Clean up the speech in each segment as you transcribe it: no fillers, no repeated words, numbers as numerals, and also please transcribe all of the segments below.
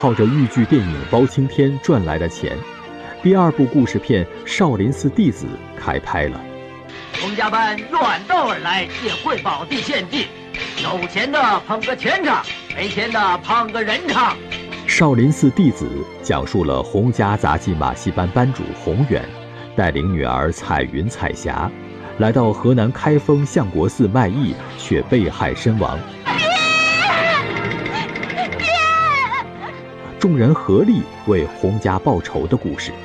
靠着豫剧电影《包青天》赚来的钱，第二部故事片《少林寺弟子》开拍了。 洪家班远道而来，也会保地献地，有钱的捧个钱场，没钱的捧个人场。 少林寺弟子讲述了洪家杂技马戏班班主洪远带领女儿彩云、彩霞来到河南开封相国寺卖艺，却被害身亡。众人合力为洪家报仇的故事。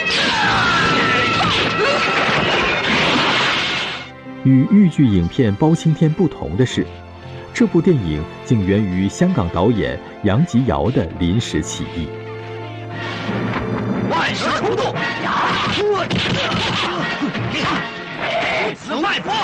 与豫剧影片《包青天》不同的是，这部电影竟源于香港导演杨吉尧的临时起意。 万蛇出洞，对此脉搏。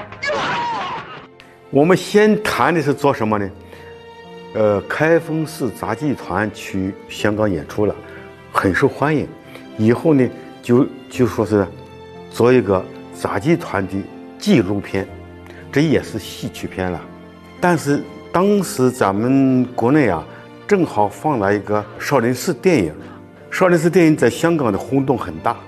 我们先谈的是做什么呢？开封市杂技团去香港演出了，很受欢迎。以后呢，就说是做一个杂技团的纪录片，这也是戏曲片了。但是当时咱们国内啊，正好放了一个少林寺电影，少林寺电影在香港的轰动很大。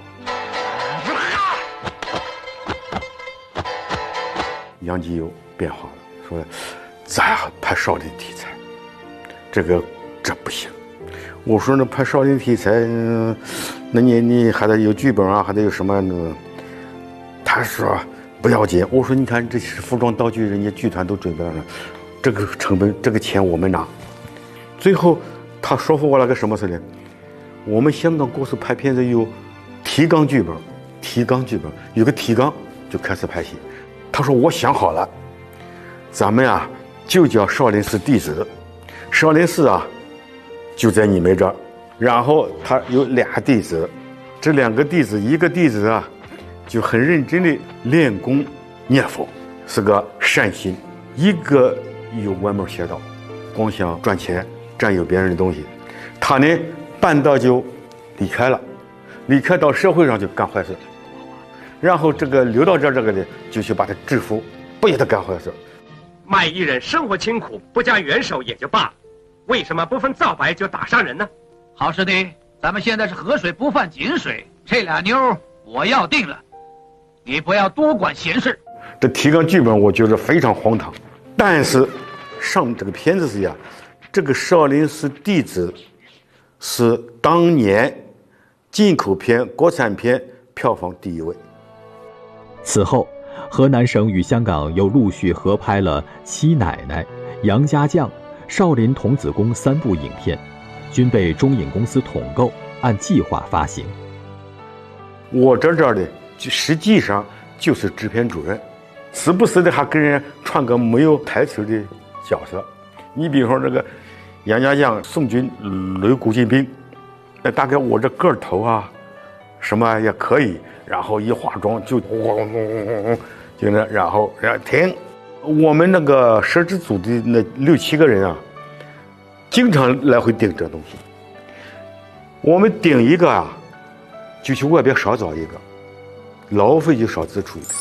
杨吉有变化了，说咱拍少林题材。这不行，我说那拍少林题材，那你还得有剧本啊，还得有什么呢？他说不要紧。我说你看这是服装道具，人家剧团都准备了，这个成本这个钱我们拿。最后他说服我了个什么事呢？我们香港公司拍片子有提纲剧本，有个提纲就开始拍戏。他说我想好了，咱们啊就叫少林寺弟子。少林寺啊，就在你们这儿，然后他有俩弟子，这两个弟子，一个弟子啊，就很认真的练功念佛，是个善心；一个有歪门邪道，光想赚钱，占有别人的东西。他呢，半道就离开了，离开到社会上就干坏事，然后这个留到这个呢，就去把他制服，不许他干坏事。 卖艺人生活清苦，不加援手也就罢了，为什么不分皂白就打伤人呢？ 好师弟，咱们现在是河水不犯井水，这俩妞我要定了，你不要多管闲事。 这提纲剧本我觉得非常荒唐，但是上这个片子是呀，这个少林寺弟子是当年进口片、国产片票房第一位。 此后，河南省与香港又陆续合拍了《七奶奶》《杨家将》《少林童子功》3部影片，均被中影公司统购，按计划发行。 我这的实际上就是制片主任，时不时的还跟人串个没有台词的角色。你比如说这个杨家将宋军擂古进兵，那大概我这个头啊，什么也可以，然后一化妆就就那，然后停。我们那个摄制组的那6、7个人啊，经常来回顶这东西。我们顶一个啊，就去外边少找一个，劳费就少支出一点。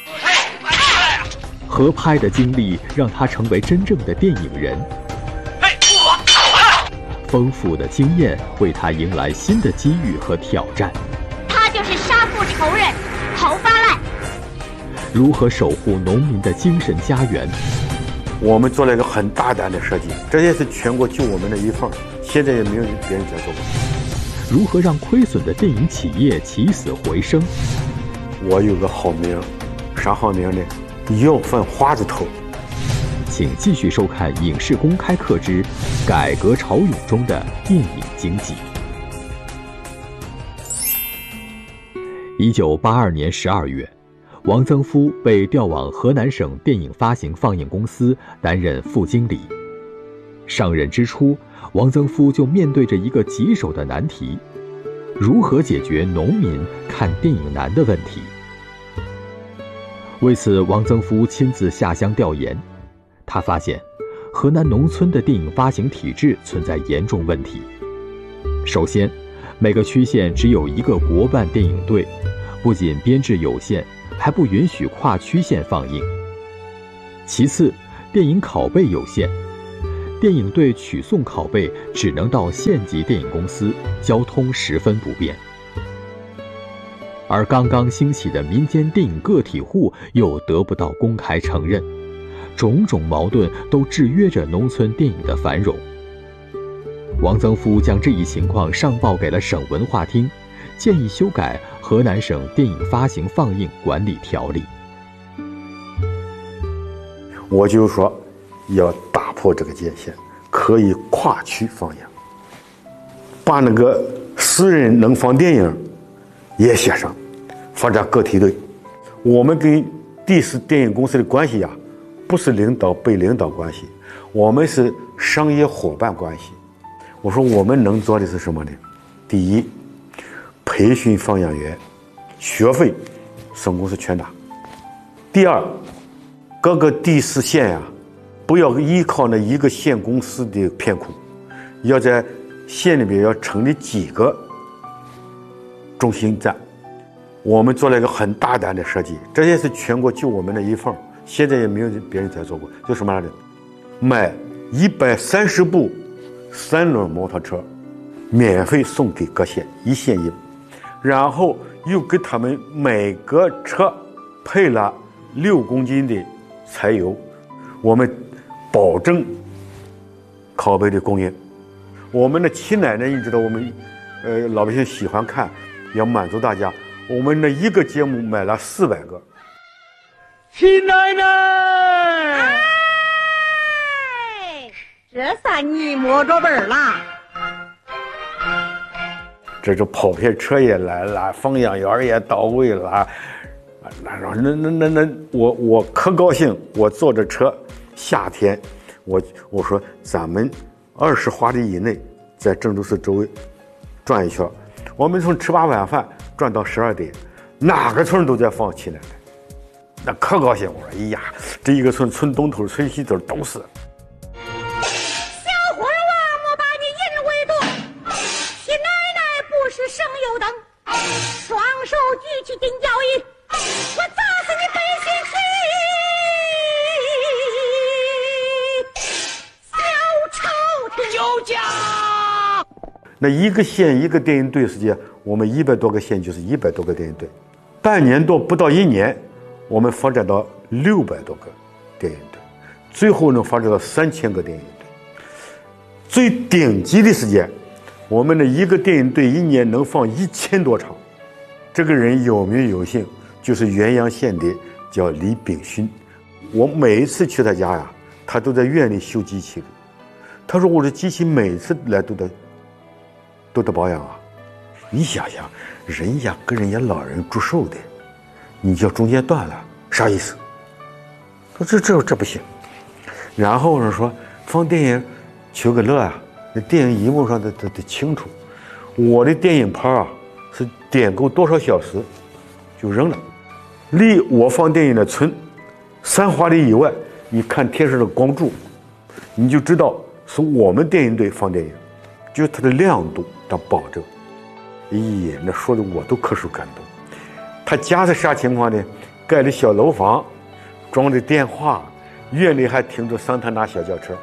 合拍的经历让他成为真正的电影人，丰富的经验为他迎来新的机遇和挑战。 他就是杀父仇人侯发赖。 如何守护农民的精神家园？ 我们做了一个很大胆的设计，这也是全国就我们的一份，现在也没有别人在做过。 如何让亏损的电影企业起死回生？ 我有个好名，啥好名呢？要饭花子头。 请继续收看《影视公开课之改革潮涌中的电影经济》。1982年12月，王增夫被调往河南省电影发行放映公司担任副经理。上任之初，王增夫就面对着一个棘手的难题：如何解决农民看电影难的问题？为此，王增夫亲自下乡调研。他发现，河南农村的电影发行体制存在严重问题。首先，每个区县只有一个国办电影队，不仅编制有限，还不允许跨区县放映。其次，电影拷贝有限， 电影队取送拷贝只能到县级电影公司，交通十分不便。而刚刚兴起的民间电影个体户又得不到公开承认，种种矛盾都制约着农村电影的繁荣。王曾夫将这一情况上报给了省文化厅，建议修改《河南省电影发行放映管理条例》。 我就说要打破这个界限，可以跨区放映，把那个私人能放电影也写上，发展个体队。我们跟第四电影公司的关系呀，不是领导被领导关系，我们是商业伙伴关系。我说我们能做的是什么呢？第一，培训放映员，学费省公司全拿。第二，各个第四县呀，不要依靠那一个县公司的片库，要在县里面要成立几个中心站。我们做了一个很大胆的设计，这也是全国就我们的一份，现在也没有别人再做过。就什么来着？买130部3轮摩托车，免费送给各县，一县一部，然后又给他们每个车配了6公斤的柴油，我们保证拷贝的供应。我们的七奶奶，你知道我们老百姓喜欢看，要满足大家，我们的一个节目买了400个。 七奶奶， 哎，这算你摸着本了。 这就跑片车也来了，放映员也到位了。我可高兴！我坐着车，夏天，我说咱们20华里以内，在郑州市周围转一圈。我们从吃罢晚饭转到12点，哪个村都在放七奶奶，那可高兴！我说，哎呀，这一个村东头、村西头都是。 小伙儿啊，莫把你引为多，七奶奶不是省油灯，双手举起金交椅，我砸死你背心去！小朝廷酒驾。 那一个县一个电影队时间，我们100多个县就是100多个电影队，半年多不到1年，我们发展到600多个电影队，最后能发展到3000个电影队。最顶级的时间，我们的一个电影队1年能放1000多场。这个人有名有姓，就是原阳县的叫李炳勋。我每一次去他家呀，他都在院里修机器的。他说我的机器每次来都得保养啊。你想想，人家跟人家老人祝寿的，你叫中间断了，啥意思？说这不行。然后呢说放电影求个乐啊，那电影荧幕上得清楚。我的电影盘啊是点够多少小时就扔了。离我放电影的村3华里以外，你看电视的光柱，你就知道是我们电影队放电影，就是它的亮度的保证。咦，那说的我都可受感动。他家是啥情况呢？盖的小楼房，装的电话，院里还停着桑塔纳小轿车。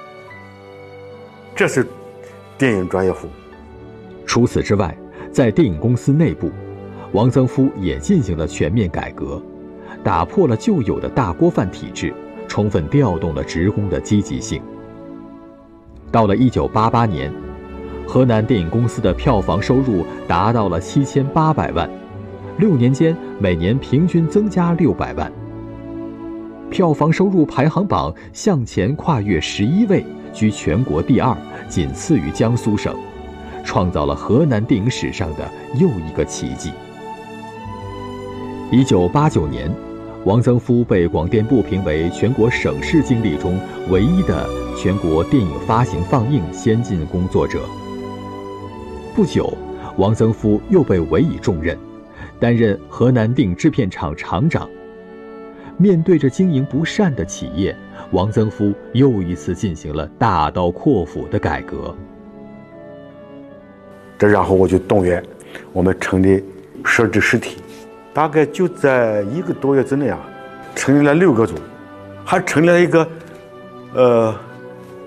这是电影专业户。 除此之外，在电影公司内部，王曾夫也进行了全面改革，打破了旧有的大锅饭体制，充分调动了职工的积极性。到了1988年，河南电影公司的票房收入达到了7800万，6年间每年平均增加600万。票房收入排行榜向前跨越11位，居全国第2，仅次于江苏省，创造了河南电影史上的又一个奇迹。1989年，王曾夫被广电部评为全国省市经历中唯一的全国电影发行放映先进工作者。不久，王曾夫又被委以重任，担任河南电影制片厂厂长。面对着经营不善的企业，王曾夫又一次进行了大刀阔斧的改革。 这然后我就动员我们成立设置实体，大概就在1个多月之内啊，成立了6个组，还成立了一个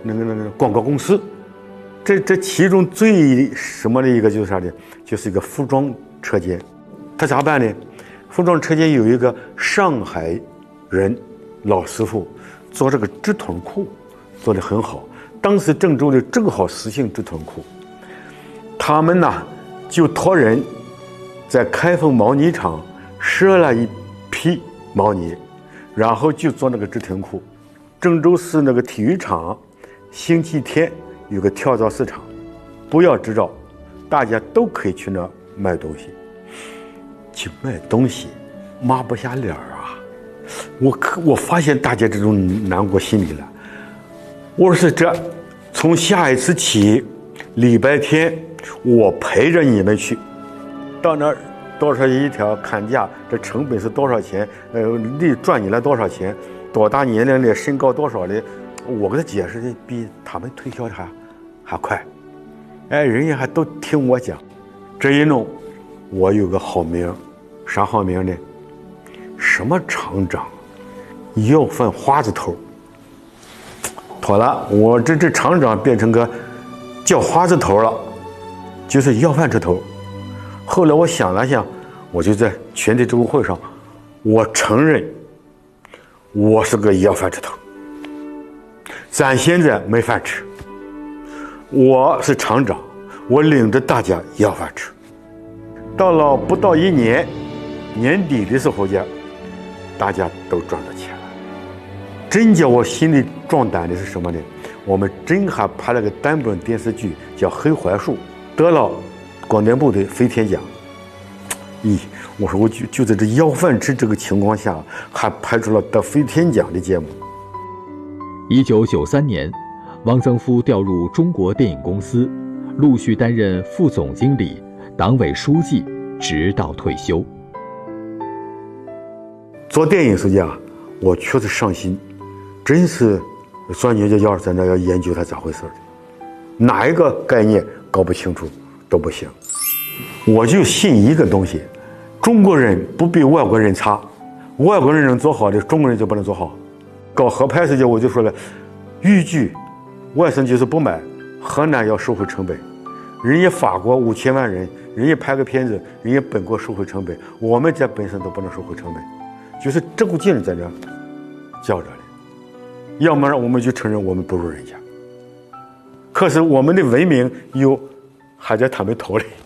那个广告公司。这其中最什么的一个就是啥呢？就是一个服装车间。他咋办呢？服装车间有一个上海人老师傅做这个直筒裤做得很好，当时郑州的正好实行直筒裤，他们呢就托人在开封毛呢厂赊了一批毛呢，然后就做那个直筒裤。郑州市那个体育场星期天有个跳蚤市场，不要知道，大家都可以去那卖东西。去卖东西抹不下脸啊！我发现大家这种难过心理了。我说这从下一次起，礼拜天我陪着你们去，到那儿多少一条砍价，这成本是多少钱？利赚你了多少钱？多大年龄的，身高多少的？我给他解释的比他们推销的还快。哎，人家还都听我讲。这一弄，我有个好名，啥好名呢？什么厂长，要饭花子头。妥了，我这厂长变成个叫花子头了，就是要饭之头。后来我想了想，我就在全体职工会上，我承认我是个要饭之头。咱现在没饭吃，我是厂长，我领着大家要饭吃。到了不到1年，年底的时候呀，大家都赚到钱了。真叫我心里壮胆的是什么呢？我们真还拍了个单本电视剧，叫《黑槐树》，得了广电部的飞天奖。咦，我说我就在这要饭吃这个情况下，还拍出了得飞天奖的节目。 1993年，汪曾夫调入中国电影公司，陆续担任副总经理、党委书记，直到退休。 做电影时间啊，我确实上心，真是钻牛角尖，在那要研究它咋回事的，哪一个概念搞不清楚都不行。我就信一个东西，中国人不比外国人差，外国人能做好的，中国人就不能做好。搞合拍时间我就说了，豫剧外省就是不买，河南要收回成本，人家法国5000万人，人家拍个片子，人家本国收回成本，我们在本省都不能收回成本，就是这股劲在这较着呢。要不然我们就承认我们不如人家，可是我们的文明又还在他们头里。